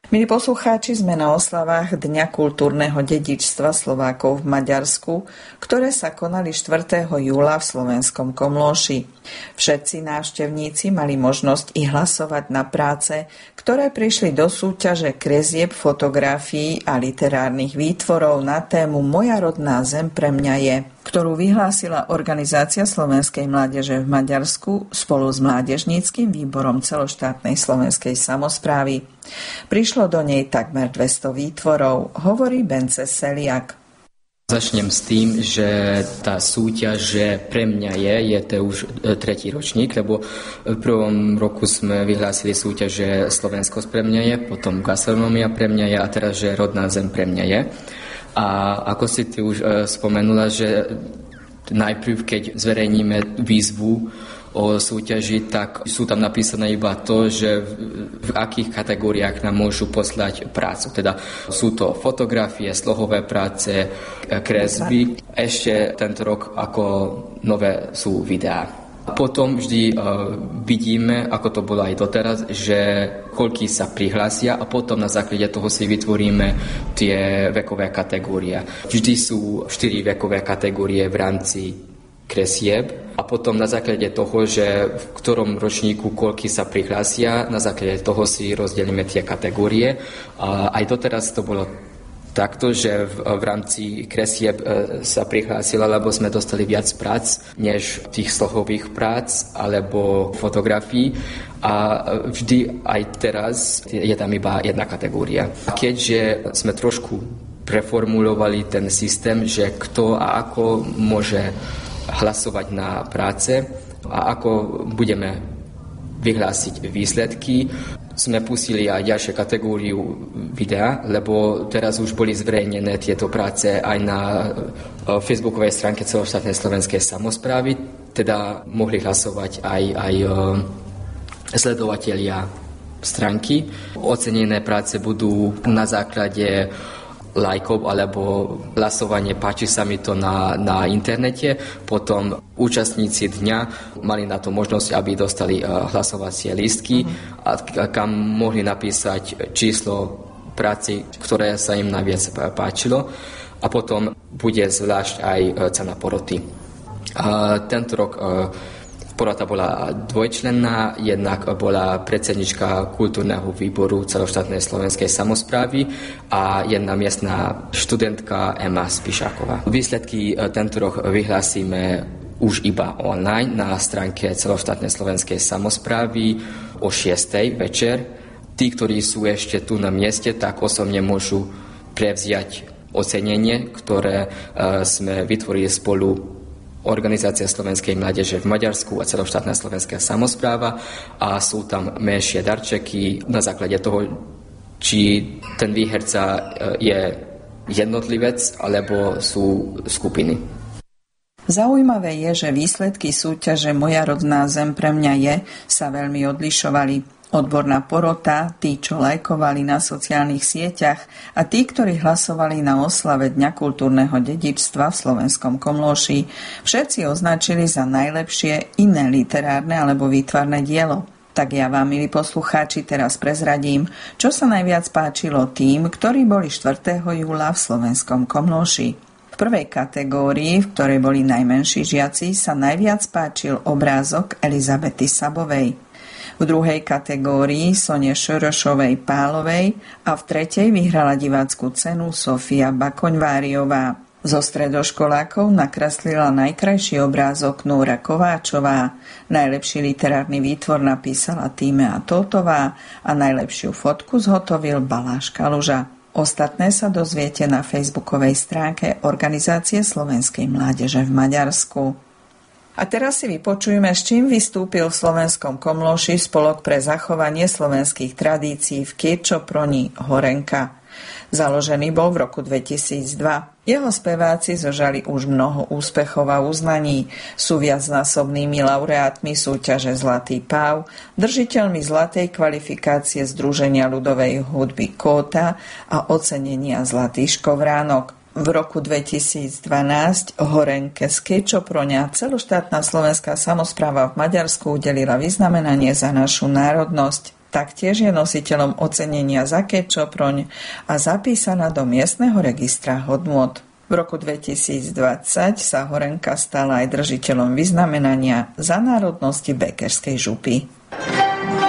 Milí poslucháči, sme na oslavách Dňa kultúrneho dedičstva Slovákov v Maďarsku, ktoré sa konali 4. júla v slovenskom Komlóši. Všetci návštevníci mali možnosť i hlasovať na práce, ktoré prišli do súťaže kresieb, fotografií a literárnych výtvorov na tému Moja rodná zem pre mňa je, ktorú vyhlásila Organizácia slovenskej mládeže v Maďarsku spolu s Mládežníckym výborom celoštátnej slovenskej samosprávy. Prišlo do nej takmer 200 výtvorov, hovorí Bence Seliak. Začnem s tým, že tá súťaž pre mňa je to už tretí ročník, lebo v prvom roku sme vyhlásili súťaž, že Slovensko pre mňa je, potom gastronomia pre mňa je a teraz, že rodná zem pre mňa je. A ako si ty už spomenula, že najprv, keď zverejníme výzvu o súťaži, tak sú tam napísané iba to, že v akých kategóriách nám môžu poslať prácu. Teda sú to fotografie, slohové práce, kresby. Ešte tento rok ako nové sú videá. Potom vždy vidíme, ako to bolo aj doteraz, že koľkí sa prihlásia a potom na základe toho si vytvoríme tie vekové kategórie. Vždy sú 4 vekové kategórie v rámci kresieb a potom na základe toho, že v ktorom ročníku koľky sa prihlásia, na základe toho si rozdelíme tie kategórie. A aj doteraz to bolo takto, že v rámci kresieb sa prihlásila, lebo sme dostali viac prác než tých slohových prác alebo fotografií a vždy aj teraz je tam iba jedna kategória. Keďže sme trošku preformulovali ten systém, že kto a ako môže hlasovať na práce a ako budeme vyhlásiť výsledky. Sme pustili aj ďalšiu kategóriu videa, lebo teraz už boli zverejnené tieto práce aj na facebookovej stránke celoštátnej slovenskej samosprávy, teda mohli hlasovať aj sledovatelia stránky. Ocenené práce budú na základe lajkov alebo hlasovanie, páči sa mi to na internete. Potom účastníci dňa mali na to možnosť, aby dostali hlasovacie lístky a kam mohli napísať číslo práci, ktoré sa im najviac páčilo. A potom bude zvlášť aj cena poroty. Tento rok porota bola dvojčlenná, jednak bola predsednička kultúrneho výboru celoštátnej slovenskej samosprávy a jedna miestna študentka Ema Spišáková. Výsledky tento rok vyhlásime už iba online na stránke celoštátnej slovenskej samosprávy o 6:00 večer. Tí, ktorí sú ešte tu na mieste, tak osobne môžu prevziať ocenenie, ktoré sme vytvorili spolu Organizácia slovenskej mládeže v Maďarsku a celoštátna slovenská samospráva a sú tam menšie darčeky na základe toho, či ten výherca je jednotlivec alebo sú skupiny. Zaujímavé je, že výsledky súťaže Moja rodná zem pre mňa je sa veľmi odlišovali. Odborná porota, tí, čo lajkovali na sociálnych sieťach a tí, ktorí hlasovali na oslave Dňa kultúrneho dedičstva v slovenskom Komlóši, všetci označili za najlepšie iné literárne alebo výtvarné dielo. Tak ja vám, milí poslucháči, teraz prezradím, čo sa najviac páčilo tým, ktorí boli 4. júla v slovenskom Komlóši. V prvej kategórii, v ktorej boli najmenší žiaci, sa najviac páčil obrázok Elizabety Sabovej. V druhej kategórii Sone Šorošovej Pálovej a v tretej vyhrala divácku cenu Sofia Bakoňváriová. Zo stredoškolákov nakreslila najkrajší obrázok Nóra Kováčová, najlepší literárny výtvor napísala Tímea Tótová a najlepšiu fotku zhotovil Baláš Kaluža. Ostatné sa dozviete na facebookovej stránke Organizácie slovenskej mládeže v Maďarsku. A teraz si vypočujeme, s čím vystúpil v slovenskom Komlóši Spolok pre zachovanie slovenských tradícií v Kirčoproni Horenka. Založený bol v roku 2002. Jeho speváci zožali už mnoho úspechov a uznaní. Sú viacnásobnými laureátmi súťaže Zlatý páv, držiteľmi zlatej kvalifikácie Združenia ľudovej hudby Kóta a ocenenia Zlatý škovránok. V roku 2012 Horenke z Kirčoproňa celoštátna slovenská samospráva v Maďarsku udelila vyznamenanie za našu národnosť. Taktiež je nositeľom ocenenia za kečoproň a zapísaná do miestneho registra hodnôt. V roku 2020 sa Horenka stala aj držiteľom vyznamenania za národnosti Bekerskej župy.